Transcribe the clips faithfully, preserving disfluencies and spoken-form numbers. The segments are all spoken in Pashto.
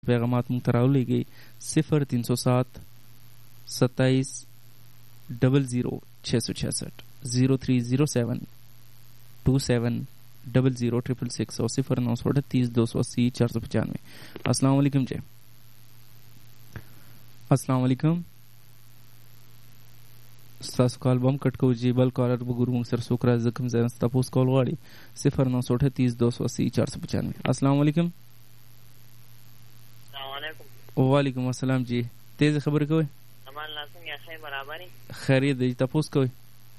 پیغامات مونږ ته راولېږئ صفر تین سو سات ستائیس ڈبل زیرو چھ سو چھیاسٹھ زیرو تھری زیرو سیون ٹو سیون ڈبل زیرو ٹریپل سکس اور صفر نو سو اٹھتیس دو سو اسی چار سو پچانوے. السلام علیکم جی. السلام علیکم. ستاسو کال بم کټ کوو جی. بل کالر به ګورو موږ سره څوک راځي ځکه کوم ځای نه تپوس کول غواړي. صفر نو سو اٹھتیس دو سو اسی چار سو پچانوے. السلام علیکم. السلام علیکم. وعلیکم السلام جی. تیز خبرې کوئ. امان الله څنګه خیر برابرې خیریت دی. تپوس کوئ.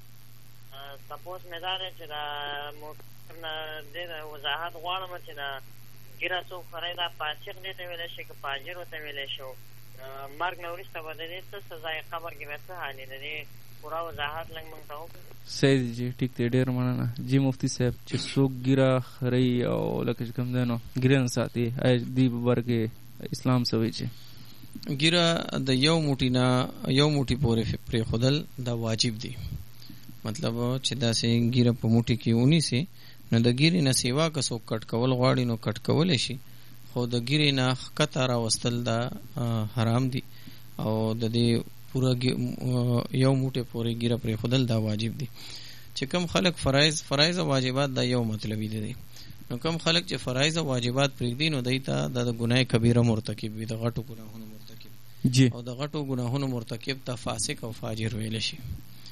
تپوس مې دا دی چې دا موټر نه دې وضاحت غواړم چې دا ګیره څوک خورئ دا فاسق دې ته ویلی شي که فاجر ورته ویلی شو مرګ نه وروسته به د دې څه سزا یې قبر کې به څه حال یې د دې پوره وضاحت لږ موږ ته وکړي. صحیح دی جی. ټیک دی. ډېر مننه جی مفتي صاحب چې څوک ګیره خورئ او لکه چې کوم دی نو ګیره نه ساتي دې په باره کې اسلام څه وایي چې ګیره د یو موټي نه یو موټي پورې پرېښودل دا واجب دی. مطلب چې داسې ګیره په موټي کې ونیسي نو د ګیرې نه سیوا که څوک کټ کول غواړي نو کټ کولی شي خو د ګیرې نه ښکته راوستل دا حرام دي او د دې پوره یو موټی پورې ګیره پرېښودل دا واجب دي. چې کم خلک فرایض فرایض او واجبات دا یو مطلبي دي نو کم خلک چې فرایض او واجبات پرېږدي نو دوی ته د ګناه کبیره مرتکب وي د غټو ګناهونو مرتکب جی او د غټو ګناهونو مرتکب ته فاسق او فاجر ویل شي.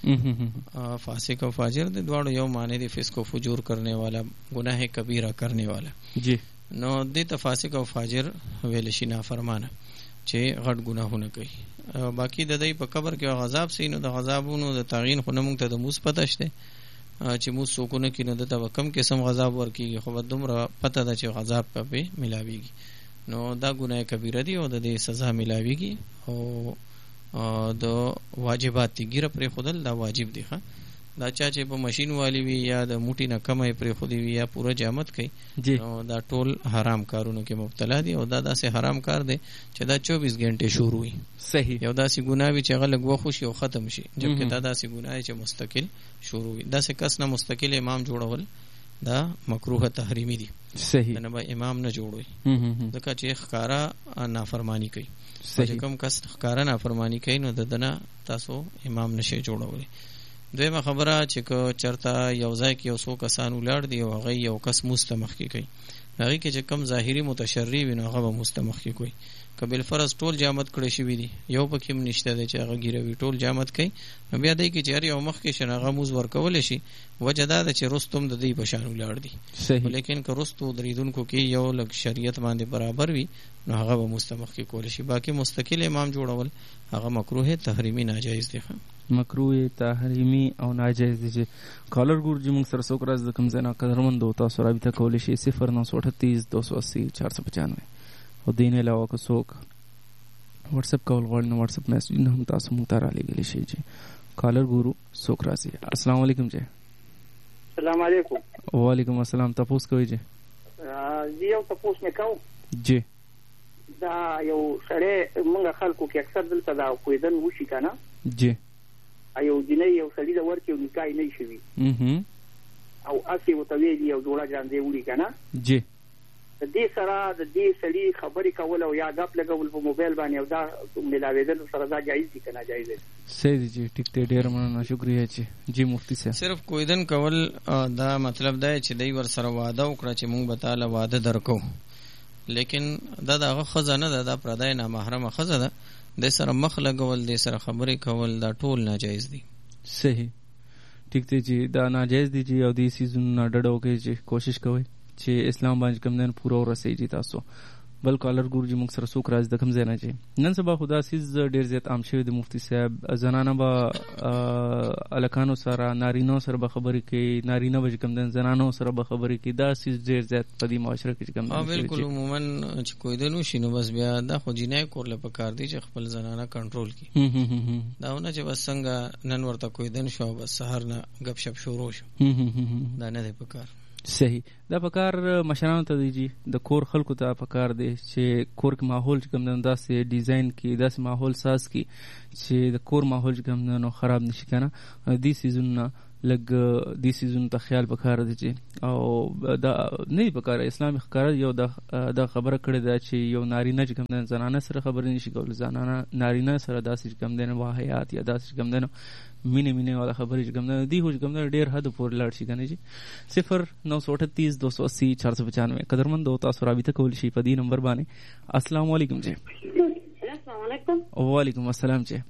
فاسق و فاجر د دواړو یو معنی دی فسق و فجور کرنے والا گناہ کبیرہ کرنے والا جی نو د ته فاسق او فاجر ویل شي نافرمانه چې غټ ګناهونه کوي. باقی د دې په قبر کې عذاب سي نو د عذابونو د تعین خو موږ ته د موس پته شته چې موس سکونه کې نو د کم قسم عذاب ورکیږي خو دومره پته ده چې عذاب په ملاويږي نو دا گناہ کبیره دی او د دې سزا ملاويږي او د واجبات دی ګیره پرې خودل دا واجب دی. ښه دا چا چې په ماشین والی وي یا د موټي نه کمه پرې خودي وي یا پوره جامت کوي نو دا ټول حرام کارونو کې مبتلا دي او دا داسې حرام کار دی چې دا چوبیس غنټې شروع وي. صحیح. یو داسې ګناه وي چې هغه لږ وخت شي او ختم شي جبکې دا داسې ګناه چې مستقل شروع وي. داسې کس نه مستقل امام جوړول دا مکروه تحریمی دي. صحیح. نه به امام نه جوړوي ځکه چې ښکارا نافرمانی کوي. صحیح. کوم کس ښکارا نافرمانی کوي نو د دنه تاسو امام نشي جوړوي. دویمه خبره چې کو چرته یو ځای کې یو څو کسان ولاړ دي او هغه یو کس مستمخ کی کوي هغه کې چې کم ظاهری متشری وي نو هغه مستمخ کی کوي کبل فرض ټول جامت کړي شي وي یو پکې نشته دی چې هغه ګیروي ټول جامت کوي نو بیا دای کې چې یو مخ کې شناغه موز ورکول شي وجدا د چې رستم د دې بشان ولاړ دي. لیکن که رستو دریدونکو کې یو لږ شریعت باندې برابر وي نو هغه به مستمخ کی کول شي. باقی مستقل امام جوړول هغه مکروه تحریمی ناجایز دی. مکروه تحریمی او ناجایز دي. کالر ګور جی موږ سره څوک راځي د کوم ځای نه قدرمند او تاسو رابطه کولی شي صفر نو سو اٹھتیس دو سو اسی چار سو پچانوے او دین علاوه که څوک واتس اپ کول غواړي نو واتس اپ میسج نه هم تاسو موږ ته رالیږلی شي. جی کالر ګورو څوک راځي. السلام علیکم جی. السلام علیکم. وعلیکم السلام. تاسو کوی جی؟ زه یو تاسو نه کوم جی دا یو سره موږ خلکو کې اکثر دلته دا کویدن وشي کنه جی ایو دیني یو سړي دا ورته یو نکای نه شي او اسی وتویلی یو جوړه ځاندې وړي کنه جی د دې سره د دې سړي خبرې کول او یا غپ لګول په موبایل باندې او دا ملاویدل سره دا جایز دي کنه جایز دي. صحیح جی. ټیک ته ډیر مننه شکریہ جی. جی مفتی صاحب صرف کویدن کول دا مطلب دا چې دوی ور سره وعده وکړه چې موږ به تعالی وعده درکو لیکن دا دغه خزانه ده دا پردای نه محرمه خزه ده د سره مخ لګول د سره خبرې کول دا ټول ناجایز دي. صحیح. ټیک ته جی دا ناجایز دي جی او دې سیزونه ډډو کې چې کوشش کوئ چې اسلام باندې کوم دین پورا ورسې جی تاسو. بل کالر ګور جی موږ سره څوک راځي د کوم ځای نه جی؟ نن سبا خدا سیز ډیر زیات عام شوی د مفتی صاحب زنانه به الکانو سره نارینو سره به خبرې کوي نارینه به کوم دین زنانو سره به خبرې کوي دا سیز ډیر زیات په دې معاشره کې کوم دین. بالکل عموما چې کوئی دنو شینو بس بیا دا خو جنای کورله په کار دی چې خپل زنانه کنټرول کړي. داونه چې بس څنګه نن ورته کوئی دن شو بس سحر نه غب شپ شروع شو دا نه دی په کار. صحیح. دا پکار مشرانو ته دی جی د کور خلکو ته پکار دی چې کور کې ماحول کوم داسې ډیزاین کې داسې ماحول ساز کی چې د کور ماحول کوم نو خراب نشي کنه. دې سیزونه لګ د سیزون ته خیال وکړ دي او دا نه پکاره اسلامي ښکار یو د د خبره کړې ده چې یو نارینه چې کوم د زنانه سره خبرې نشي کول زنانه نارینه سره داسې کوم دنه واهیات یا داسې کوم دنه مینه مینه والا خبرې چې کوم دنه دی هو چې کوم دنه ډیر حد پورې لاړ شي کنه جی صفر نو سو اٹھتیس دو سو اسی چار سو پچانوے قدرمند ہو تاسو رابطه کول شي په دې نمبر باندې السلام علیکم جی السلام علیکم وعلیکم السلام جی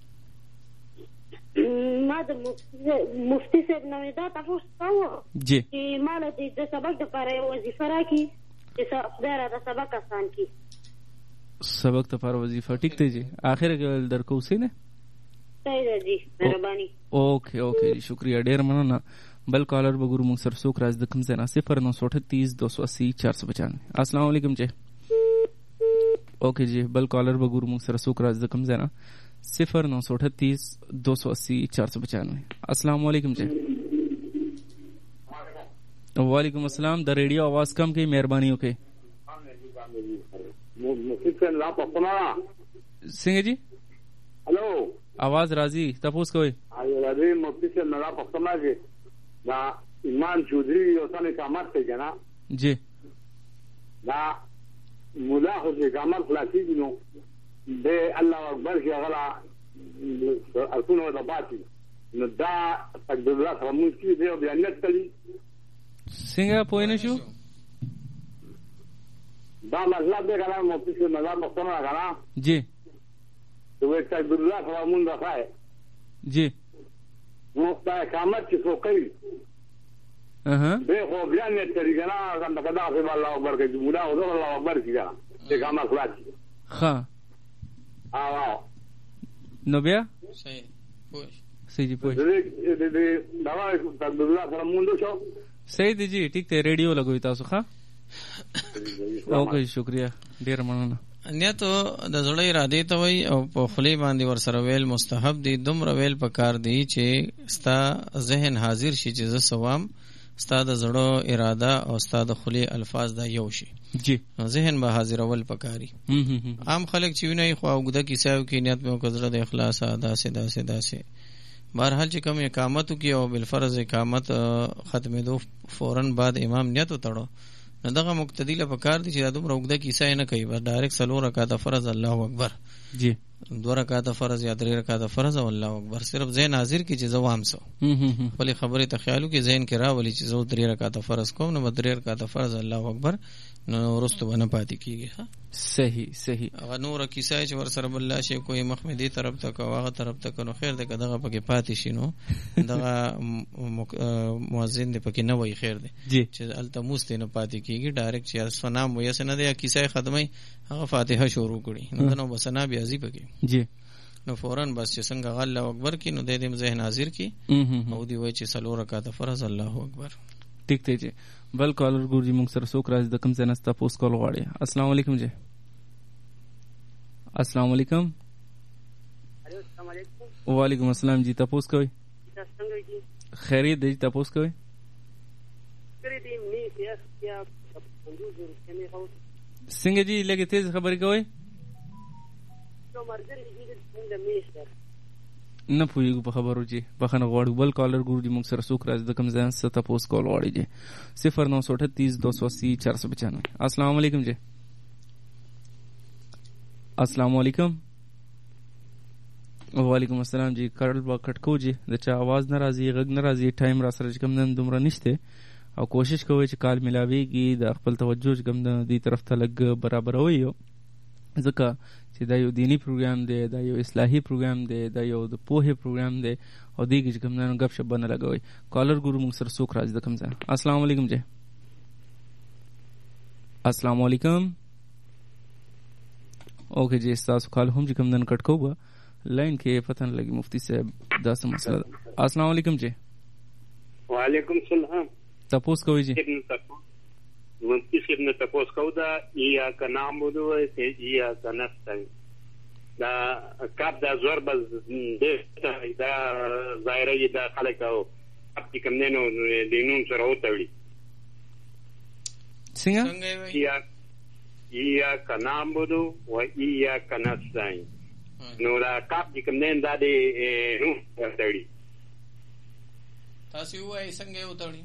ما د مفتی صاحب نو دا تاسو څنګه جی چې مال د سبق د لپاره وظیفه راکې چې خدای د سبق آسان کی سبق ته پر وظیفه ټیک دی جی اخر کې درکو سي نه صحیح دی جی مهرباني اوکے اوکے جی شکریہ ډیر مننه بل کالر بګورو موږ سره څوک راز د کوم ځای نه صفر نو سو اٹھتیس دو سو اسی چار سو پچانوے السلام علیکم جی اوکے جی بل کالر بګورو موږ سره څوک راز د کوم ځای نه صفر نو سو اٹھتیس دو سو اسی چار سو پچانوے السلام علیکم جی وعلیکم السلام د ریڈیو آواز کم کی مہربانی اوکے سنگھ جی ہلو آواز راضی تپوس کوئی راضی مفتی سے نلا پختنا کے دا ایمان چودھری اوسان اقامت سے جنا جی دا مولا ہو سے اقامت خلاصی دینو دے اللہ اکبر کی اغلا ارکون و دباتی دا تقدر اللہ فرمون کی دے و بیانیت کلی سنگا پوئی نشو دا مطلب دے کنا مفتی سے نلا پختنا کنا جی تو ایک تقدر اللہ فرمون رکھا ہے جی وہ دا اقامت کی سوکری بے خو بیانیت کری کنا کنا کنا فیب اللہ اکبر کی مولا ہو دو اللہ اکبر کی کنا اقامت خلاصی خواہ آواو نو بیا صحیح پوش صحیح جی پوش دوا تقدر اللہ فرمون دو شو صحیح دی جی ٹھیک تے ریڈیو لګوي تاسو ښه اوکے شکریہ ډیر مننه نیتو د زړه ارادې ته وای او په خلی باندې ور سره ویل مستحب دی دومره ویل پکار دی چې ستا ذهن حاضر شي چې ز سوام ستا د زړه اراده او ستا د خلی الفاظ دا یو شي جی ذهن به حاضر اول پکاري عام خلک چې ویني خو وګدا کیسه کې نیت مې وکړه د اخلاص ادا سه دا سه دا سه بهرحال چې کوم اقامت کی او بالفرض اقامت ختمه دو فورن بعد امام نیت وتړو نو دغه مقتدی له پکار دي چې دا دومره وګدا کیسه نه کوي بس ډایرکټ سلو رکعات فرض الله اکبر جی دو رکعات فرض یا درې رکعات فرض او الله اکبر صرف ذهن حاضر کی چې زوام سو بلې خبره ته خیالو کې ذهن کې راولي چې زو درې رکعات فرض کوم نو درې رکعات فرض الله اکبر نو ورستو باندې پاتې کیږي ها صحیح صحیح هغه نور کیسه چې ور سره بالله شي کوئی مخ مې دې طرف ته او هغه طرف ته نو خیر دې کداغه پکې پاتې شي نو دغه مؤذن دې پکې نه وای خیر دې جی چې التموس دې نه پاتې کیږي ډایرکټ چې سلام وې سن دې کیسه ختمه هغه فاتحه شروع کړي نو نو بسنا بیا زی پکې جی نو فورن بس چې څنګه الله اکبر کی نو دې دې ذهن حاضر کی او دی وای چې سلو رکعات فرض الله اکبر ٹھیک تے جی بل کالر ګور جی موږ سره څوک راځي د کوم ځای نستا پوس کول غواړي السلام علیکم جی السلام علیکم السلام علیکم وعلیکم السلام جی تاسو کوي څنګه جی خیریت دی تاسو کوي کړی دی می یا یا پندوزور کمی هو څنګه جی لګي تیز خبرې کوي نو مرګ دې څنګه می سر نه پوهیږو په خبرو جی بخنه غواړو بل کالر ګور جی موږ سره څوک راځي د کوم ځای څخه تاسو کول غواړي جی صفر نو سو اٹھتیس دو سو اسی چار سو پچانوے السلام علیکم جی السلام علیکم وعلیکم السلام جی کارل با کټکو جی د چا आवाज ناراضي غږ ناراضي ټایم را سره کوم نن دومره نشته او کوشش کوي چې کال ملاويږي د خپل توجه کوم د دې طرف ته لګ برابروي ځکه چې دا یو دینی پروګرام دی دا یو اصلاحي پروګرام دی دا یو د پوهې پروګرام دی او دې کې کوم نه غب شپ نه لګوي کالر ګورو موږ سره څوک راځي د کوم ځای السلام علیکم جی السلام علیکم اوکے جی تاسو کال هم چې کوم نن کټ کوو लाइन के पता न लगी मुफ्ती साहब दास मसला अस्सलाम वालेकुम जी वालेकुम सलाम तपोस कोई जी मुफ्ती साहब ने तपोस को दा या का नाम बोलो है या का नस्ताई दा कब दा जोर बस दे दा जायरे दा खलक او अब की कमने नो दीनून सर होतड़ी सिंगा या या का नाम बोलो व या का नस्ताई نو دا کاپ چې کوم نه دا دی نو ورتړي تاسو وایي څنګه یو تړي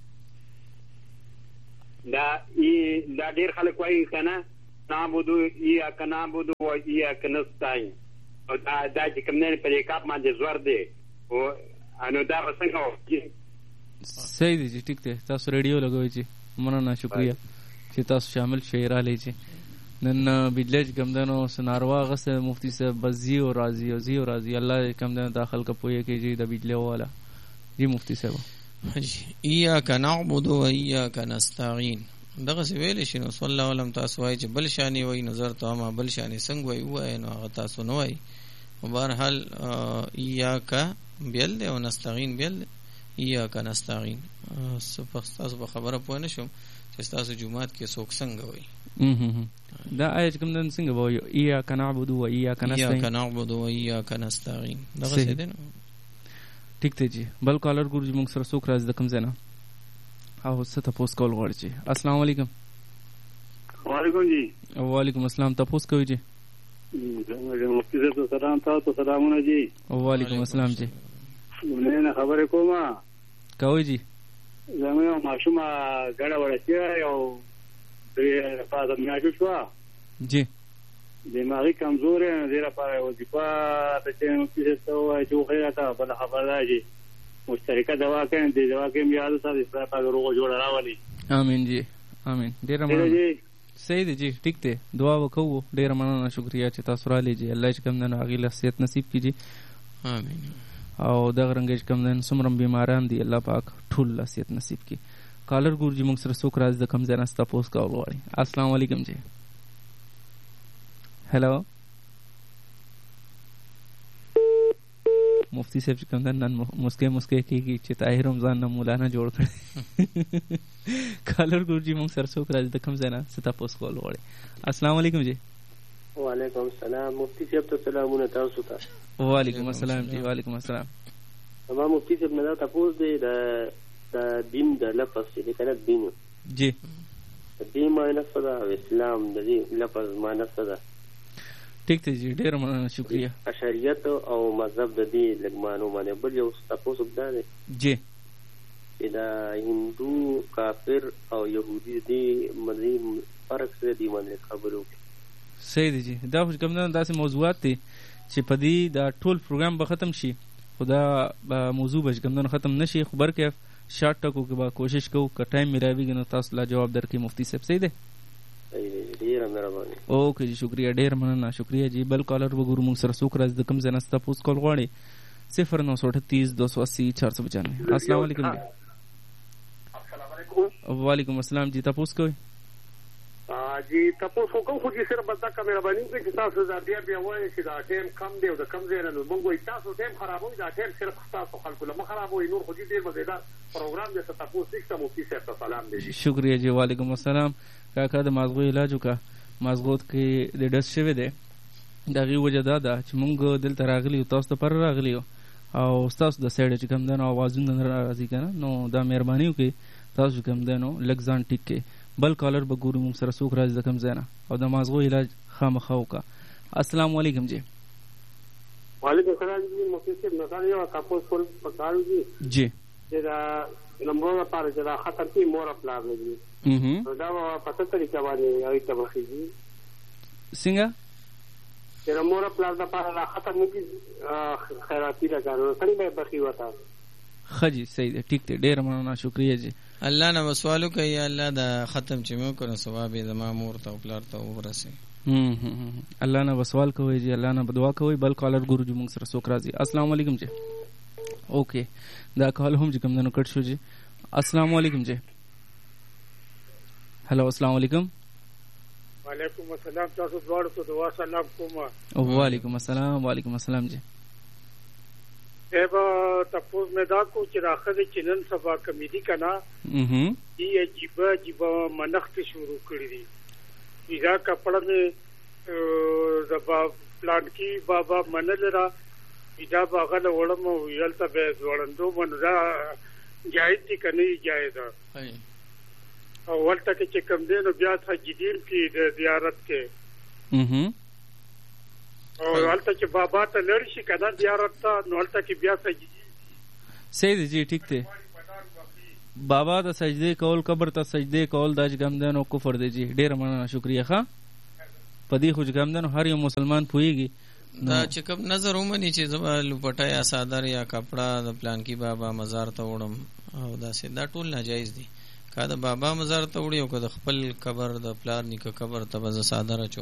دا ای دا ډیر خلک وایي کنه نعبدو ایاک نعبدو و ایاک نستعین او دا دا چې کوم نه په دې کاپ باندې زور دی او انو دا څنګه وایي صحیح دی ټیک دی تاسو ریډیو لګوي چې مننه شکریا چې تاسو شامل شئ را لې چې نن بجلیج کم دنو سناروا غسه مفتی صاحب بزی او راضی او زی او راضی الله کم دنو داخل کا پوهه کې جی د بجلی والا جی مفتی صاحب ایاک نعبد و ایاک نستعین دغه ویل شي نو صلی الله علیه تاسو وایي چې بل شانی وایي نظر ته ما بل شانی څنګه وایي وایي نو هغه تاسو نو وایي بهرحال ایاک بیل او نستعین بیل ایاک نستعین تاسو په خبره پوه نه شم چې تاسو جمعات کې څوک څنګه وایي دا آیت کوم دن څنګه وایي ایاک نعبد و ایاک نستعین ایاک نعبد و ایاک نستعین دغه څه دی ٹھیک ته جی بل کالر ګورجی موږ سره څوک راز د کوم ځای نه او څه تاسو کول غواړئ چې السلام علیکم وعلیکم جی وعلیکم السلام تاسو کوي جی مفتی صاحب سلام تاسو سلامونه جی وعلیکم السلام جی نه خبره کومه کوي جی زموږ ماشومه ګډه ورته یو د فاضل میاشو شو جی دماغي کمزور نه دی لپاره وظیفه ته چې مفتی صاحب چې خیراته بل خبره جی مشترکه دوا کوي د دوا کې میاد سره استفاده غوړو جوړ راولي امين جی امين ډیر مننه صحیح دی جی ٹھیک دی دعا وکړو ډیر مننه شکریا چې تاسو را لېږي الله چې کوم نه غیله صحت نصیب کړي امين او دا رنګ چې کوم نه سمرم بیماران دي الله پاک ټول صحت نصیب کړي کالر ګورجی موږ سره څوک راز د کوم ځای نه تاسو کول غواړي السلام علیکم جی हेलो मुफ्ती साहब जी कंदन नन मुस्के मुस्के की की चिताई रमजान न मौलाना जोड़ खड़े कलर गुरुजी मुंग सरसों कराज दखम जना सता पोस कॉल वाले अस्सलाम वालेकुम जी वालेकुम सलाम मुफ्ती साहब तो सलामونه تاسو ته वालेकुम अस्सलाम जी वालेकुم अस्सलाम तमाम मुफ्ती साहब ने تاسو دې د د دین د لفظ دې کنه دین जी دین معنی څه ده اسلام د دې لفظ معنی څه ده ٹھیک ته جی ډیر مننه شکریا اشریت او مذهب د دې لګمانو باندې بل یو تاسو ده جی دا هندو کافر او يهودي دې مدي فرق څه دی باندې خبرو صحیح دی جی دا کوم نه داسې موضوعات دي چې په دې دا ټول پروګرام به ختم شي خدا موضوع به کوم نه ختم نشي خبر کې شارټ ټکو کې به کوشش کوو که ټایم ملاوي نو تاسو لا جواب درکې مفتی صاحب صحیح دی ډیر مهرباني اوکے جی شکریہ ډیر مننه شکریہ جی بل کالر وګورو موږ سره څوک راز د کوم ځای نه تاسو کول غواړي صفر نو سو اٹھتیس دو سو اسی چار سو پچانوے السلام علیکم جی السلام علیکم وعلیکم السلام جی تاسو کوي جی تاسو کوم خو چې سره بدا کیمرا باندې چې تاسو زړه بیا وایي چې دا ټیم کم دی او دا کم دی نو موږ وایي تاسو ټیم خرابوي دا ټیم صرف تاسو خلکو له خرابوي نور خو دې ډیر مزیدار پروګرام دی تاسو سیستم او کیسه سلام دی شکریہ جی وعلیکم السلام کاکا د مازغو علاج وکا مازغوت کې د ډس شوی دی دغه وجه دا ده چې موږ دلته راغلی تاسو ته پر راغلی او تاسو د سایډ چې کوم دنو आवाजونه راځي کنه نو دا مهرباني وکي تاسو کوم دنو لګزان ټیک کې بل کالر به ګورو موږ سره څوک راځي د کوم ځای نه او د مازغو علاج خامخا وکا السلام علیکم جی وعلیکم السلام جی مفتی صاحب نظر یو تاسو کول پکارو جی جی دا نمبر لپاره چې دا خطر کې مور خپل لري mhm دا په څه طریقه باندې یو تبخیږي څنګه چې مور خپل لپاره دا خطر نه کی خیراتی لګانو څنګه بخي وتا خجی صحیح دی ټیک دی ډیر مننه شکریہ جی الله نه وسوالو کوي الله دا ختم چې مو کنه ثواب زما مور ته او پلار ته ورسي هم الله نه وسوال کوي جی الله نه دعا کوي بل کالر ګورو جی موږ سره څوک راځي السلام علیکم جی اوکے دا کال هم چې کوم نه کټ شو جی السلام علیکم جی हेलो अस्सलाम वालेकुम वालेकुम अस्सलाम تاسو دواړو ته دعا سلام کوم وعلیکم السلام وعلیکم السلام جی ایبا تاسو مې دا کو چې راخه د چنن سبا کمیټي کنا mhm دی عجیب عجیب منخت شروع کړی دي دا کپڑا مې زبا پلان کی بابا منل را دا باغله وړم ویلته به ځوړندو منځه جایز دي کني جایز ده او ولته چې کوم دی نو بیا تجدید کې د زیارت کې mhm او ولته چې بابا ته لړ شي کنه زیارت ته نو ولته کې بیا تجدید صحیح دی جی ټیک دی بابا ته سجده کول قبر ته سجده کول دا چې کوم دنو کفر دی جی ډیر مننه شکریہ ښا پدې خو چې کوم دنو هر یو مسلمان پويږي دا چې کوم نظر ومني چې زما لپټه یا صادر یا کپڑا د پلان کې بابا مزار ته وړم او دا سه دا ټول ناجایز دي کا د بابا مزار ته وړي او که د خپل قبر د پلان نیکه قبر ته بز صادر اچو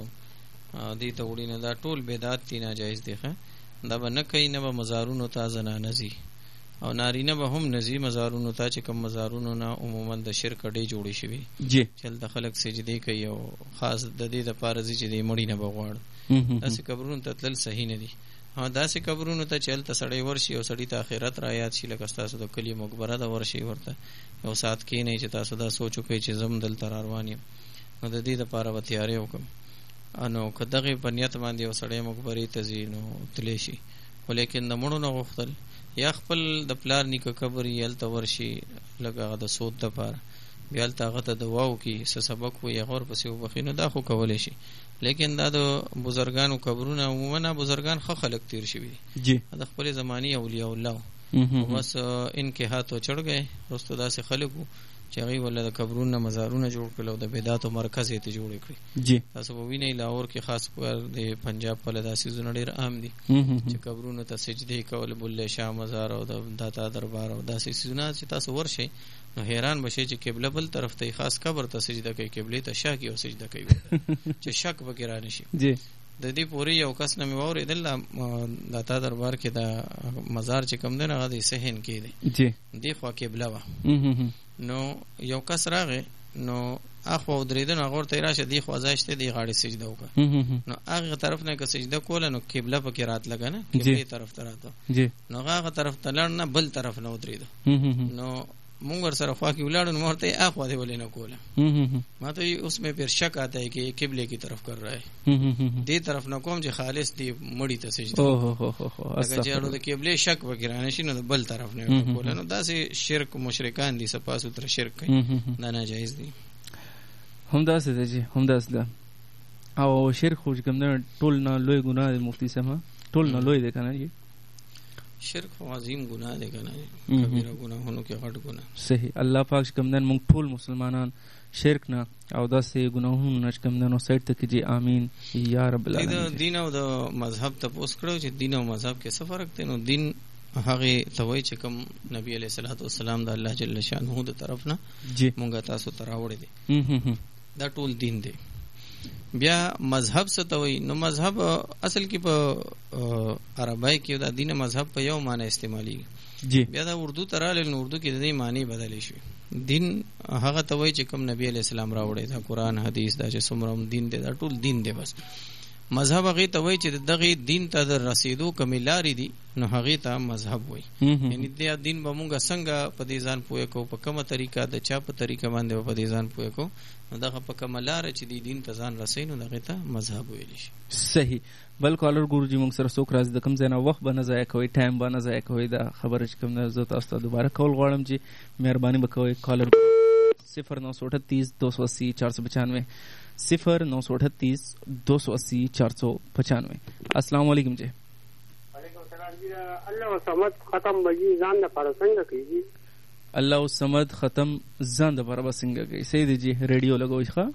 دي ته وړي نه دا ټول بدعت دي ناجایز دي ښه دا به نه کوي نه به مزارونو ته زنانه زی او نارینه به هم نزی مزارونو ته چې کوم مزارونو نه عموما د شرک ډې جوړي شوی جی چل د خلک سجدي کوي او خاص د دې د پارزي چې د مړی نه بغواړ داسې قبرونو ته تل صحیح نه دي ها داسې قبرونو ته چل ته سړی ورشي او سړی ته آخرت را یاد شي لکه تاسو د کلی مقبره د ورشي ورته یو سات کې نه چې تاسو دا سوچو کوي چې زم دل تر روان یم نو د دې لپاره و تیارې وکم انو کداغه بنیت باندې او سړی مقبره ته زینو تلی شي ولیکن د مړو نه غوښتل یا خپل د پلار نیکه قبر یې الته ورشي لکه د سود د پاره بیا الته هغه ته دواو کې څه سبق وي غور پسې وبخینو دا خو کولای شي لیکن دا د بزرګانو قبرونه عموما بزرګان خو خلق تیر شوی جی د خپل زمانی اولیاء الله بس انکه هاتو چړ گئے رستو داسې خلقو چې هغه ول د قبرونو مزارونه جوړ کړو د بدعت او مرکز یې ته جوړ کړی جی تاسو وینئ لاهور کې خاص پر د پنجاب په لداسې زونه ډیر عام دي چې قبرونو ته سجدي کول بل شاه مزار او د داتا دربار او داسې زونه چې تاسو ورشي نو حیران بشي چې قبله بل طرف ته خاص قبر ته سجده کوي قبله ته شاه کې او سجده کوي چې شک وکړا نشي جی د دې پوری یو کس نه مور دل داتا دربار کې دا مزار چې کم دی نه غدي صحن کې دی جی دی خو قبله وا نو یو کس راغی نو اخو درېدن هغه ته راشه دی خو ازاشته دی غاړي سجده وکړه نو هغه طرف نه که سجده کوله نو قبله پکې رات لګا نه قبله طرف ته راته جی نو هغه طرف ته لړ نه بل طرف نه ودرېدو نو مونږ ور سره خوا کې ولاړو نو مرته اخو دی ولې نه کوله ما ته اوس مې پھر شک آتا ہے کہ یہ قبلے کی طرف کر رہا ہے دی طرف نہ کوم چې خالص دی مړی ته سجده او هو هو هو اگر جوړو د قبله شک وکړا نشي نو بل طرف نه کوله نو داسې شرک مشرکان دي سپاسو تر شرک کوي نه ناجایز دي هم داسې دی جی هم داسې ده او شرک خو کوم نه ټول نه لوی ګناه دی مفتی سما ټول نه لوی دی کنه جی شرک عظیم گناہ دی کنه کبیره گناهونو کې غټ گناہ صحیح الله پاک کوم نه موږ ټول مسلمانان شرک نه او داسې ګناهونو نه کوم نه نو سایت ته کې جی امين یا رب العالمین دین او د مذهب ته پوس کړو چې دین او مذهب کې څه فرق دی نو دین هغه توي چې کوم نبی علیہ الصلوۃ والسلام د الله جل شانه د طرف نه جی مونږه تاسو تراوړې دي دا ټول دین دی بیا مذهب څه ته وایي نو مذهب اصل کې په عربی کې دا دین مذهب په یو معنی استعمالي جی بیا دا اردو تراله نو اردو کې د دې معنی بدلې شي دین هغه ته وایي چې کوم نبی علیہ السلام راوړی دا قران حدیث دا چې څومره دین دی دا ټول دین دی بس مذهب هغه ته وایي چې دغه دین ته د رسیدو کملاري دي نو هغه ته مذهب وایي یعنی د دین به مونږ څنګه په دې ځان پوهه کو په کومه طریقه د چا په طریقه باندې په دې ځان پوهه کو نو دغه په کملار چې د دین ته ځان رسین نو دغه ته مذهب ویل شي صحیح بل کالر ګورجی مونږ سره څوک راځي د کوم ځای نه وخت به نه ضایع کوي ټایم به نه ضایع کوي دا خبره چې کوم نه زه تاسو ته دوباره کول غواړم چې مهرباني وکوي کالر صفر نو سو اٹھتیس دو سو اسی چار سو پچانوے صفر نو سو اٹھتیس دو سو اسی چار سو پچانوے السلام علیکم جی وعلیکم السلام جی الله صمد ختم بجی ځان د پر څنګه کوي الله صمد ختم ځان د پر څنګه کوي سید جی ریډیو لګوي ښا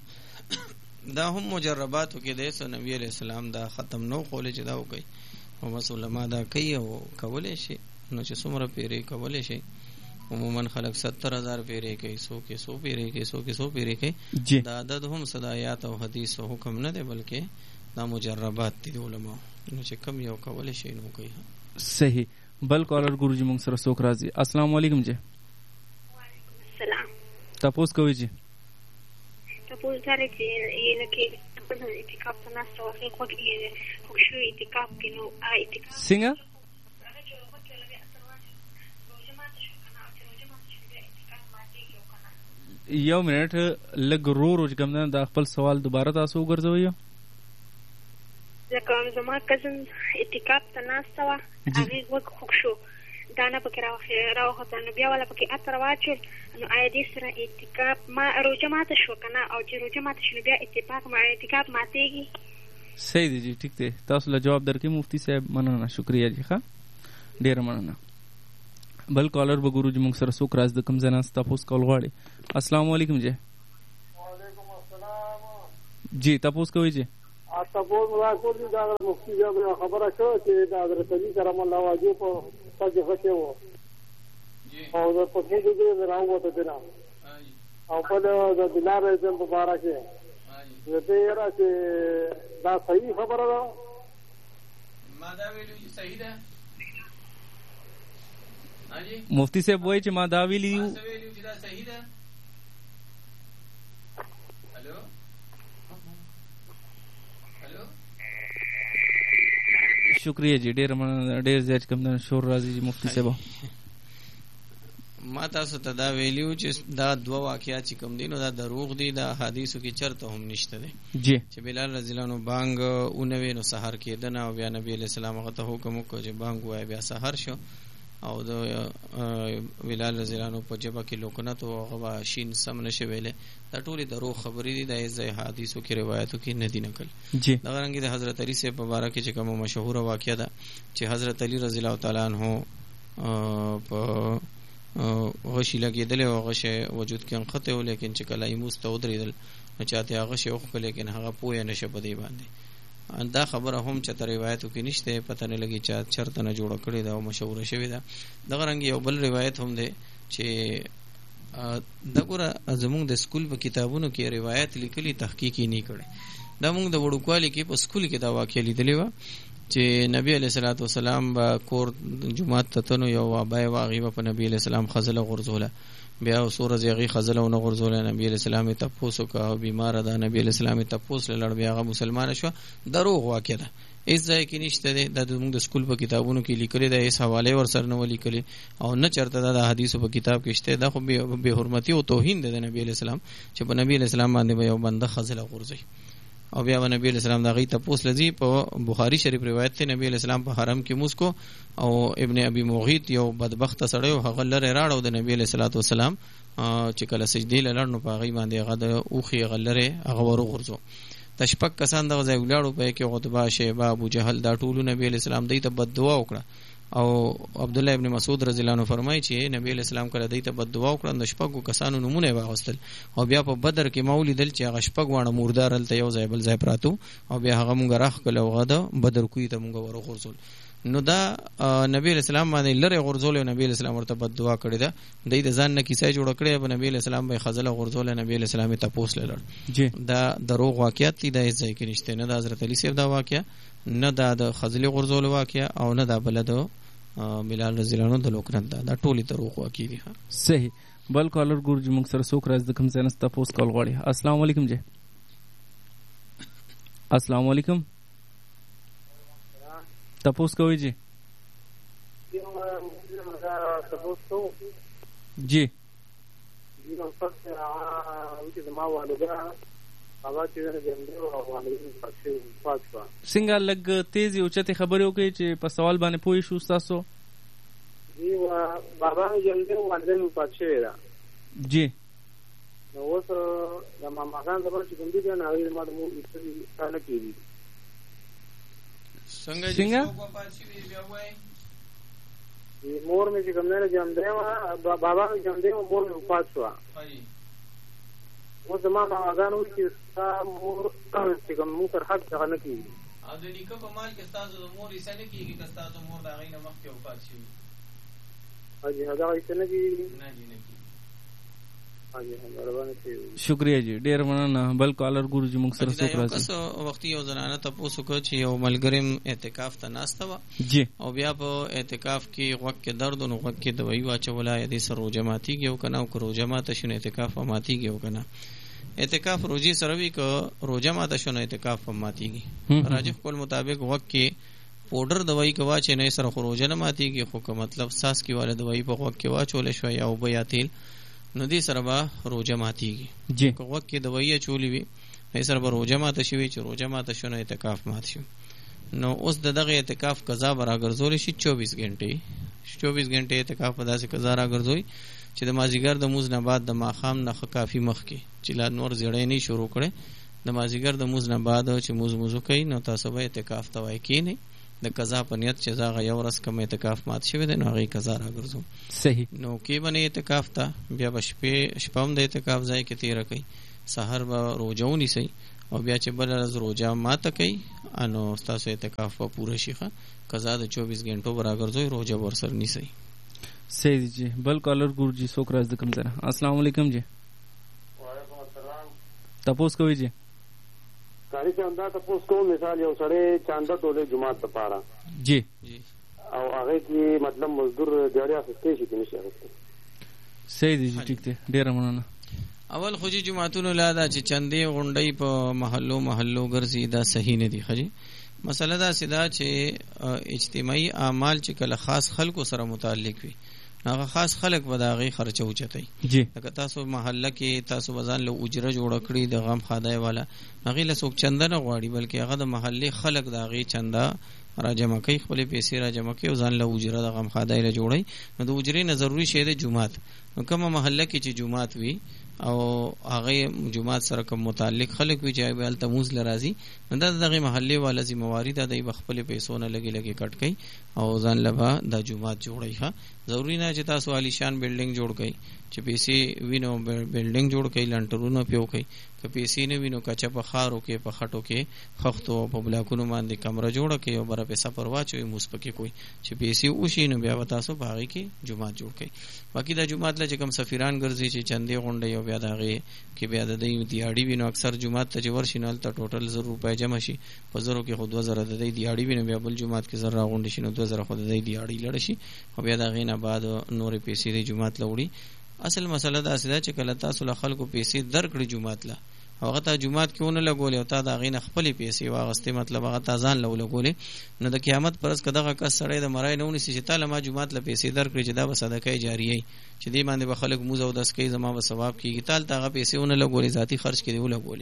دا هم مجرباتو کې د نبی علیہ السلام دا ختم نو کولې چې دا وکي او بس علما دا کوي او کولې شي نو چې څومره پیری کولې شي عموما خلق ستر هزار پیری کوي سو کې سو پیری کوي سو کې سو پیری کوي دا عدد هم صدایات او حدیث او حکم نه دی بلکې دا مجربات دي علما نو چې کم یو کولې شي نو کوي صحیح بل کالر ګورجی مونږ سره څوک راځي السلام علیکم جی وعلیکم السلام تاسو کوی جی تاسو سره چې یې لکه په اعتکاف تناسو او خو کې خو شو اعتکاف کې نو اعتکاف څنګه یو منټ لګ رو روز کوم نه دا خپل سوال دوباره تاسو وګرځوي لکه زما کزن اعتکاف تناسو هغه وګ خو شو دانا پکې راوخه راوخه نو بیا ولا پکې اتر واچو نو آی دې سره اعتکاف ما روزه ماته شو کنه او چې روزه ماته شنو بیا اتفاق ما اعتکاف ماتېږي صحیح دی جی ٹھیک دی تاسو له جواب درکې مفتی صاحب مننه شکریا جی ښه ډیر مننه بل کالر به ګورو چې موږ سره څوک راز د کوم ځای نه تاسو کول غواړي. السلام علیکم جی. وعلیکم السلام جی تاسو کوی جی. تاسو مولا کو دي دا مفتي جابر خبره شو چې دا حضرت علي کرم الله واجب په پځه خشه وو او د پخې دې راوته دي او په د دلار زم مبارک دی دې را چې دا صحیح خبره ده. ما دا ویلو چې صحیح ده. مفتی صاحب وایي چې ما دا ویلی یو چې دا صحیح ده. هلو هلو شکریہ جی. ډېر مننه. ډېر زیات کوم شور راځي جی مفتی صاحب. ما تاسو ته دا ویلیو چې دا دوه واقعات چې کوم دي نو دا دروغ دي. دا حدیثو کې چرته هم نشته دي جی چې بلال رضی الله عنه بانګ اونوي نو سحر کېدنه او بیا نبی علیہ السلام هغه ته حکم وکړ چې بانګ وای بیا سحر شو او د بلال رضی الله عنه په جبه کې لوکنت او هغه شین سم نشه ویلې. دا ټولې دروغ خبرې دي. د ځای حدیثو کې روایتو کې نه دي نقل. جی دا رنګ د حضرت علی سے مبارک چې کوم مشهور واقعه ده چې حضرت علی رضی الله تعالی عنہ په غشي لګیدل او غشه وجود کې انخته و لیکن چې کله یې مستودریدل نو چاته هغه شی وخت لیکن هغه پوهه نشه پدې باندې. دا خبره هم چې تر روایتو کې نشته. پته نه لګي چې چرته نه جوړ کړي دا او مشهور شوی دا. دغه رنګ یو بل روایت هم ده چې دغه زموږ د سکول په کتابونو کې روایت لیکلي تحقیقي نه کړي. دا موږ د وړوکوالي کې په سکول کې دا واقع لیدلې و چې نبی علیہ الصلوۃ والسلام با کور جمعات ته تنو یو وابای واغي په نبی علیہ السلام خزله غرزوله بیا سورہ زیغي خزله ونه غرزوله. نبی علیہ السلام ته پوسو کا بیمار ده. نبی علیہ السلام ته پوس لړ بیا هغه مسلمان شو. دروغ واقع ده. اس ځای کې نشته ده. د موږ د سکول په کتابونو کې لیکلي ده. اس حواله ور سره نه لیکلي او نه چرته د حدیثو په کتاب کې شته. دا خو به حرمتي او توهین ده د نبی علیہ السلام چې په نبی علیہ السلام باندې یو بنده خزله غرزي او بیا نبی علیہ السلام دا غي تپوس لذي په بخاری شریف روایت ته نبی علیہ السلام په حرم کې مسکو او ابن ابي مغیث یو بدبخت سړی او هغه لره راړو د نبی علیہ الصلوۃ والسلام چې کله سجدي لړنو په غي باندې هغه د اوخي غلره هغه ورو غرزو. تشپک کسان دغه ځای ولاړو په کې عتبہ شیبه ابو جهل دا ټول نبی علیہ السلام دای ته بد دعا وکړه او عبد الله ابن مسعود رضی الله عنه فرمایي چې نبی علیہ السلام کله دای ته بد دعا وکړه د شپږو کسانو نمونه واغستل او بیا په بدر کې مولیدل چې هغه شپږ وانه مردار ته یو ځای بل ځای پراتو او بیا هغه مونږ راخ کله غدا بدر کوی ته مونږ ور غرزول. نو دا نبی علیہ السلام باندې لره غرزول او نبی علیہ السلام ورته بد دعا کړی دا. دای د ځان نه کیسه جوړ کړی په نبی علیہ السلام به خزله غرزول. نبی علیہ السلام ته پوس لړ جی دا دروغ واقعیت دي. د ځای کې نشته. نه د حضرت علی صاحب دا واقعیا نه د خزله غرزول واقعیا او نه د بلد بلال رضی الله عنه د لوکنت دا, دا ټولي دروغ واقعي دي. صحیح. بل کالر ګور جی موږ سره څوک راز د کوم ځای نه تاسو کول غواړي. السلام علیکم جی. السلام علیکم. تاسو کوی جی. جی څنګه لګ تیز یو چته خبرې وکړي چې په سوال باندې پوي شو تاسو. جی وا بابا جلدی والدین پاتشه را جی نو اوس د ماما خان زبر چې کوم دي نه غوړي ما د مو استری سره کیږي څنګه څنګه بیا وای مور مې چې کوم نه جام دی بابا مې جام دی مور مې پات شو. اوس ما ما غانو چې تا مور چې کوم مو پر حق څنګه نه کیږي او د نیکه په مال کې تاسو د مور یې څنګه کیږي که تاسو مور دا غینه مخ کې وفات شي. اجي هدا یې څنګه کیږي نه جی نه کیږي. شکریہ جی. ډیر مننه. بل کالر ګورو جی موږ سره څوک راځي. اوس وخت یو زنانه تاسو کو چې یو ملګریم اعتکاف ته ناشته و جی او بیا په اعتکاف کې وخت کې درد او وخت کې دوايي واچولا دې سره روزماتي کې او کنه او روزماته شنه اعتکاف ماتي کې او کنه اعتکاف روزي سره وی کو روزماته شنه اعتکاف ماتيږي. راجح کول مطابق وخت کې پودر دوايي کوا چې نه سره خروجنه ماتيږي خو که مطلب ساس کې والا دوايي په وخت کې واچول شوی او بیا تیل نو دې سره به روزه ماتيږي. جی که وخت کې دوايي چولې وي نه سره به روزه ماته شي چې روزه ماته شونه اعتکاف مات شي. نو اوس د دغه اعتکاف قضا براګرځول شي چوبیس غنټې چوبیس غنټې اعتکاف په داسې قضا راګرځوي چې د مازیګر د موز نه بعد د ماخام نه کافي مخ کې چې لا نور زړې نه شروع کړي د مازیګر د موز نه بعد چې موز موزو کوي نو تاسو به اعتکاف توای کینی د قضا په نیت چې زاغه یو ورځ کوم اعتکاف مات شوی دی نو هغه قضا راګرځو. صحیح. نو کې باندې اعتکاف ته بیا بشپې شپم د اعتکاف ځای کې تیر کوي، سحر به روزه ونیسي او بیا چې بل ورځ روزه ماته کوي انو تاسو اعتکاف په پوره شيخه قضا د چوبیس غنټو برابر روزه ورسره نیسي. صحیح جی. بل کالر ګور جی څوک راز د کوم ځای؟ السلام علیکم جی. وعلیکم السلام. تاسو کوی جی؟ کاری چاندا تاسو کوم مثال یو سره چاندا ټوله جمعه ته پاره جی جی او هغه کې مطلب مزدور دیاري اخستې شي کې نشي اخستې. صحیح دی جی. ټیک دی. ډیر مننه. اول خو جی جمعهتونو لا دا چې چندې غونډې په محلو محلو ګرځي دا صحیح نه دی. خجی مسله دا سیدا چې اجتماعي اعمال چې کله خاص خلکو سره متعلق وي هغه خاص خلک به دا غي خرچه اوچتای. جی لکه تاسو محله کې تاسو بزان له اجره جوړ کړی د غم خدای والا هغه له څوک چنده نه غواړي بلکې هغه د محله خلک دا غي چنده را جمع کوي، خپل پیسې را جمع کوي او ځان له اجره د غم خدای له جوړي. نو د اجره نه ضروری شی د جمعات. نو کومه محله کې چې جمعات وي او هغه جمعات سره کوم متعلق خلک وي چې به التموز لرازي نو دا دغه محله والا ذمہواری ده د خپل پیسو نه لګي لګي کټ کوي او ځان لبا د جمعات جوړي. ها ضروری نه چې تاسو عالی شان بلډینګ جوړ کړئ چې پیسې وینو بلډینګ جوړ کړئ لنټرونو پیو کړئ که پیسې نه وینو کچا په خارو کې په خټو کې خختو په بلاکونو باندې کمره جوړ کړئ او بر پیسې پرواچوي موسپکه کوئی چې پیسې وشي نو بیا تاسو باغی کې جمعات جوړ کړئ. باقی دا جمعات لږ کم سفیران ګرځي چې چندې غونډې او بیا دغه کې بیا د دې دیاړي وینو اکثر جمعات ته ورشي نل ته ټوټل زر روپۍ جمع شي په زرو کې خود وزره د دې دیاړي وینو بیا بل جمعات کې زر راغونډ شي نو دو زره خود د دې دیاړي لړ شي او بیا دغه نه بعد نورې پیسې د جمعات لوړي. اصل مسله دا سده چې کله تاسو له خلکو پیسې درکړي جمعات له هغه ته جمعات کې ونه لګولې او تا دا غین خپل پیسې واغستې مطلب هغه تازان له لګولې نو د قیامت پرس کداغه کس سړی د مرای نه ونی چې تعالی ما جمعات له پیسې درکړي چې دا به صدقه جاریه چې دې باندې به خلک موزه او دس کوي زما به ثواب کیږي تعالی تاغه پیسې ونه لګولې ذاتی خرج کړي ولګولې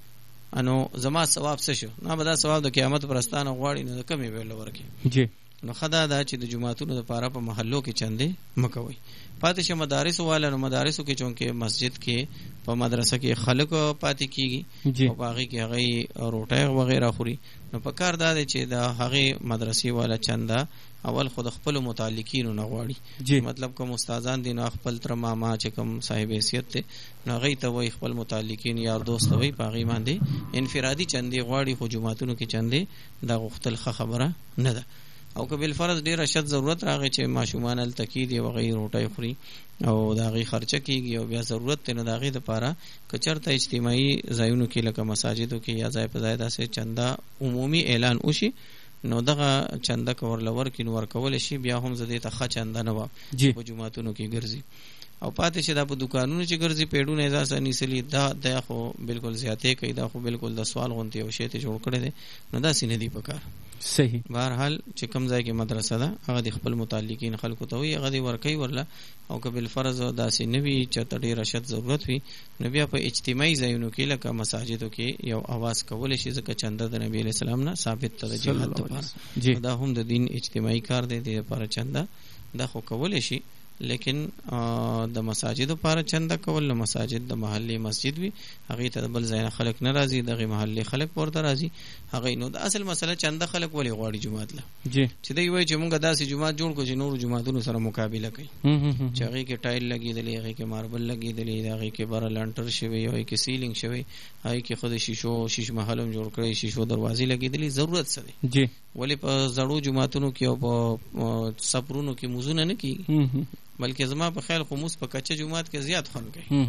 انو زما ثواب څه شو نه به دا ثواب د قیامت پرستانه غواړي نه کمی ویل ورکه. جی نو خدا دا چې د جمعاتونو لپاره په محلو کې چندې مکوي. پاتې مدارس والا نو مدارسو کې چونکه مسجد کې په مدرسه کې خلک پاتې کیږي او باغی کې هغه روټه وغیرہ خوري نو په کار دا دی چې د هغه مدرسې والا چنده اول خود خپل متعلقین نه غواړي مطلب کوم استادان دي نو خپل تر ماما چې کوم صاحب حیثیت ته نو هغه ته وای خپل متعلقین یار دوست وای باغی باندې انفرادي چندې غواړي خو جمعاتونو کې چندې دا غختل خبره نه ده. او که بل فرض ډیر شد ضرورت راغی چې ماشومان ال تکید او غیر روټای خوري او دا غي خرچه کیږي او بیا ضرورت نه دا غي د پاره کچرته اجتماعي ځایونو کې لکه مساجدو کې یا ځای په ځای داسې چنده عمومي اعلان وشي نو دغه چنده کور لور کې نور کول شي بیا هم زده ته خ چنده نه و په جمعاتونو کې ګرځي او پاتې شه دا په دکانونو چې ګرځي پیډونه ځاسه نیسلی دا د خو بالکل زیاتې کوي دا خو بالکل د سوال غونتی او شی ته جوړ کړي دي نو دا سینې دی پکار. صحیح. بهرحال چې کوم ځای کې مدرسه ده هغه د خپل متعلقین خلکو ته وي هغه دی ورکی ورله او که بل فرض داسې نوی چې ته ډیر شت ضرورت وي نو بیا په اجتماعي ځایونو کې لکه مساجدو کې یو आवाज کول شي ځکه چنده د نبی علیہ السلام نه ثابت ته جهاد لپاره دا هم د دین اجتماعي کار دی د لپاره چنده دا خو کول شي لیکن د مساجد لپاره چنده کول نو مساجد د محلي مسجد وي هغه ته بل ځای خلک ناراضي دغه محلي خلک ورته راضي هغه نو د اصل مسله چنده خلک ولې غواړي جمعات له جی چې دوی وایي چې موږ داسې جمعات جوړ کو چې نور جمعاتونو سره مقابله کوي چې هغه کې ټایل لګیدلې هغه کې ماربل لګیدلې هغه کې بار لانټر شوی هغه کې سیلینګ شوی هغه کې خود شیشو شیش محلم جوړ کړی شیشو دروازې لګیدلې ضرورت څه دی جی ولی په زړو جمعاتونو کې او په سپرونو کې موزونه نه کیږي بلکې زما په خیال خموس په کچه جمعات کې زیات خون کوي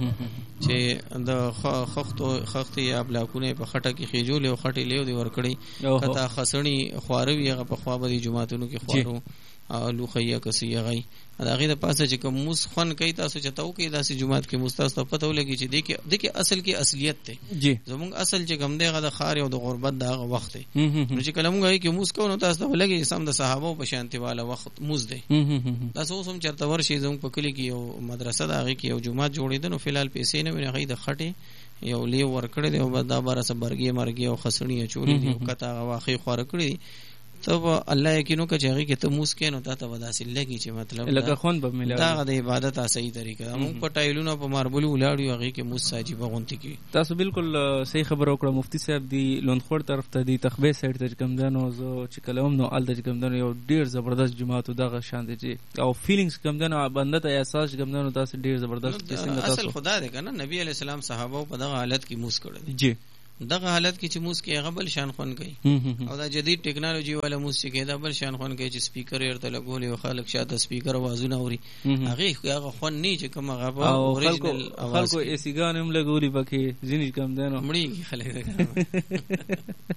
چې د خختو خختي یا بلاکونه په خټه کې خېجول او خټي لیو دی ور کړی کته خسنی خواروي هغه په خوا به جمعاتونو کې خوارو لوخیا کسي غي دا غي د پاسه چې کوم موس خون کوي تاسو چتاو کې داسې جمعات کې مستاسو پته ولګي چې دغه دغه اصل کې اصلیت ته زموږ اصل چې کوم دغه د خار او د غربت دغه وخت دی نو چې کلمږه کې موس کو نو تاسو ولګي سم د صحابه په شانتي والا وخت موس دی تاسو سم چرته ورشي زموږ په کلی کې یو مدرسه دغه کې یو جمعات جوړیدل نو فلال پیسې نه ویني غي د خټه یو لیو ور کړی دی او دا بار سبرګي مرګي او خسنی چولې دی کته واخی خور کړی ته الله یقینو که چاغي کې ته موس کې نو تا ته وداسې لګي چې مطلب لکه خون به ملي دا د عبادت صحیح طریقه موږ په ټایلونو په ماربل ولاړو هغه کې موس ساجيبه غونتی کی. تاسو بالکل صحیح خبر وکړه. مفتی صاحب دی لوندخور طرف ته دی تخبه سایډ ته کوم دنو زو چې کلم نو ال د کوم دنو یو ډیر زبردست جماعت دغه شان دي او فیلینګز کوم دنو بنده ته احساس کوم دنو تاسو ډیر زبردست څنګه تاسو اصل خدا دې کنه نبی علی السلام صحابه په دغه حالت کې موس کړل جی دغه حالت کې چې موس کې هغه بل شان خون کوي او دا جدید ټیکنالوژي والا موس کې دا بل شان خون کوي چې سپیکر ورته لګول او خلک شاته سپیکر आवाजونه اوري هغه هغه خون نه چې کوم هغه په اوریجنل आवाज خلکو ایسی ګان هم لګولي پکې ځینې کم دنو مړی خلک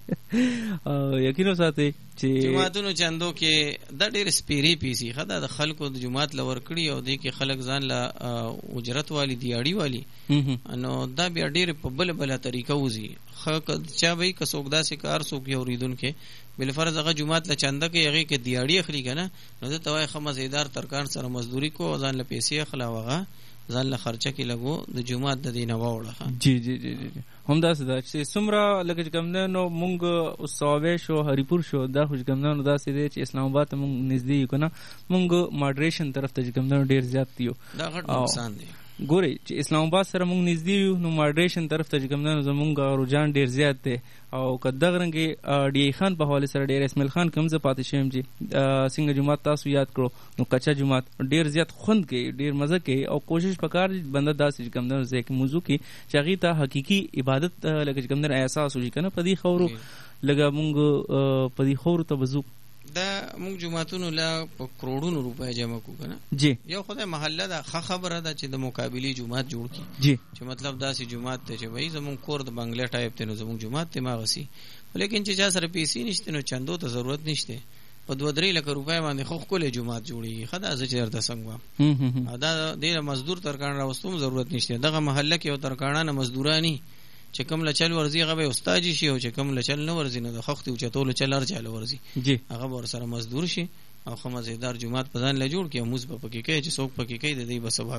او یقینو ساتي چې جماعتونو چندو کې دا ډېر سپیری پیسي خدا د خلکو د جماعت لور کړی او د کې خلک ځان لا اجرت والی دیاړي والی نو دا بیا ډېر په بل بل طریقه وزي خلک چا وای که سوګدا سي کار سوګي اوریدون کې بل فرض هغه جماعت له چنده کې هغه کې دیاړي اخلي کنه نو ته توای خمسیدار ترکان سره مزدوري کو ځان له پیسې اخلا وغه ځان له خرچه کې لګو د جماعت د دینه واوړه. جی جی جی جی هم دا څه چې سمرا لکه کوم نو مونږ او صوابه شو هریپور شو دا خو کوم نو دا سې چې اسلام آباد مونږ نږدې کنه مونږ ماډریشن طرف ته کوم نو ډیر زیات دیو دا غټ نقصان دی ګوري چې اسلام آباد سره مونږ نږدې یو نو ماډریشن طرف ته کوم نو زمونږ رجحان ډیر زیات دی او کدغه رنګي ډی خان په حواله سره ډیر اسماعیل خان کوم ز پاتې شیم جی څنګه جمعه تاسو یاد کړو نو کچا جمعه ډیر زیات خوند کوي ډیر مزه کوي او کوشش وکړ بنده داسې کوم نو ځکه موضوع کې چاغي ته حقيقي عبادت لکه کوم نو احساس وږي کنه پدی خورو لګه مونږ پدی خورو ته وضو دا موږ جماعتونو لا په کروڑونو روپے جمع کو کنه جی یو خدای محله دا خبره ده چې د مقابلی جماعت جوړ کی جی چې مطلب دا سي جماعت ته چې وای زمون کور د بنگله ټایپ ته نو زمون جماعت ته ماغسي لیکن چې جا سره پیسې نشته نو چندو ته ضرورت نشته په دوه درې لک روپے باندې خو خپل جماعت جوړي خدای زه چیرته څنګه دا د مزدور ترکان راوستوم ضرورت نشته دغه محله کې او ترکانانه مزدورانی چې کوم لچل ورزي هغه استاد شي او چې کوم لچل نه ورزي نه د خخت او چتول چلر چاله ورزي جی هغه ور سره مزدور شي او خمسیدار جماعت په ځان له جوړ کې موږ په پکې کې چې څوک پکې کې د دې په ثواب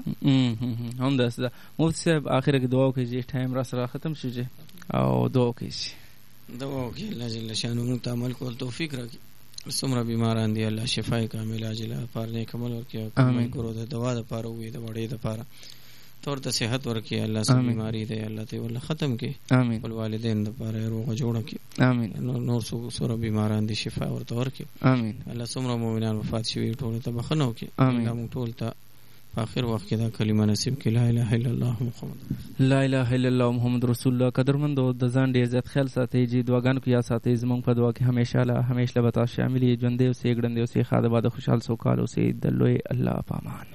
کې هم دا څه مفتی صاحب اخر کې دعا کوي چې ټایم را سره ختم شي او دعا کوي دعا کوي الله جل شانو ته عمل کول توفیق راکړي سمره بیماران دي الله شفای کامل عاجله پر نیک عمل ورکړي امين ګورو د دوا د پاره وي د وړې د پاره تور ته صحت ورکړي الله سم بیماری دی الله ته ول ختم کړي امين ول والدین د پاره روغ جوړ کړي امين نور څو سره بیماران دي شفا ورته ورکړي امين الله سمره مؤمنان وفات شوی ټول ته بخنو کړي الله ټول ته اخر وخت کې دا کلمه نصیب کړي لا اله الا الله محمد لا اله الا الله محمد رسول الله. قدرمند او د ځان ډیر عزت خیال ساتي جی دعاګانو کې یا ساتي زمونږ په دعا کې همیشه لا همیشه لبتا شامل یې ژوندې او سي ګړندې او سي خاطر بعد خوشحال سو کال او سي دلوي الله پامان.